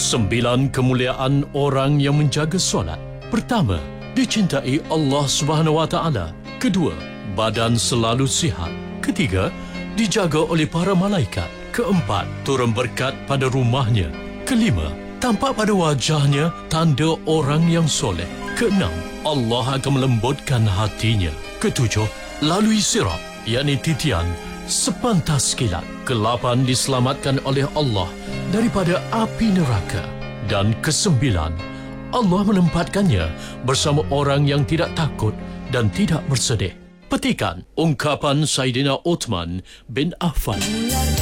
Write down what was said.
9 kemuliaan orang yang menjaga solat. Pertama, dicintai Allah Subhanahu Wa Taala. Kedua, badan selalu sihat. Ketiga, dijaga oleh para malaikat. Keempat, turun berkat pada rumahnya. Kelima, tampak pada wajahnya tanda orang yang soleh. Keenam, Allah akan melembutkan hatinya. Ketujuh, lalui sirat, yakni titian, sepantas kilat. Kelapan, diselamatkan oleh Allah daripada api neraka. Dan kesembilan, Allah menempatkannya bersama orang yang tidak takut dan tidak bersedih. Petikan ungkapan Saidina Uthman bin Affan.